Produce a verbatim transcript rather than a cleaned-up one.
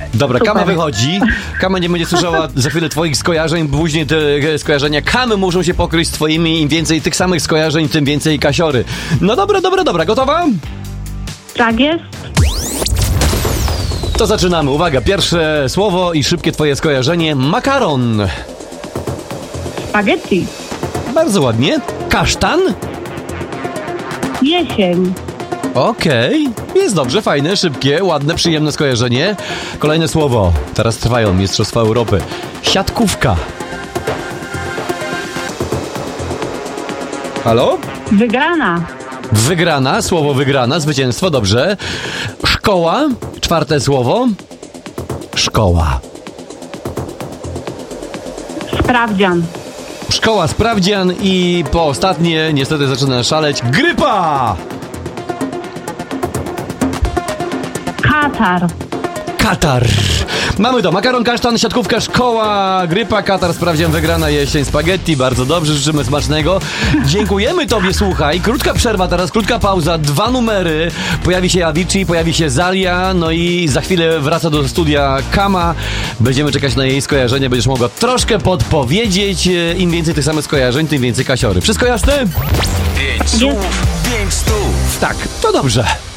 Dobra, Super. Kama wychodzi. Kama nie będzie słyszała za chwilę twoich skojarzeń, później te e, skojarzenia Kamy muszą się pokryć z twoimi. Im więcej tych samych skojarzeń, tym więcej Kasiory. No dobra, dobra, dobra, gotowa? Tak jest. To zaczynamy. Uwaga, pierwsze słowo i szybkie twoje skojarzenie. Makaron. Spaghetti. Bardzo ładnie. Kasztan. Jesień. Okej, jest dobrze, fajne, szybkie, ładne, przyjemne skojarzenie. Kolejne słowo. Teraz trwają Mistrzostwa Europy. Siatkówka. Halo? Wygrana. Wygrana, słowo wygrana, zwycięstwo, dobrze. Szkoła, czwarte słowo. Szkoła. Sprawdzian. Szkoła, sprawdzian i po ostatnie, niestety zaczyna szaleć, grypa! Katar. Katar. Mamy to. Makaron, kasztan, siatkówka, szkoła, grypa, Katar, sprawdzian, wygrana, jesień, spaghetti. Bardzo dobrze, życzymy smacznego. Dziękujemy tobie, słuchaj. Krótka przerwa teraz, krótka pauza, dwa numery. Pojawi się Avicii, pojawi się Zalia, no i za chwilę wraca do studia Kama. Będziemy czekać na jej skojarzenie, będziesz mogła troszkę podpowiedzieć. Im więcej tych samych skojarzeń, tym więcej Kasiory. Wszystko jasne? Pięć słów, pięć stów. Tak, to dobrze.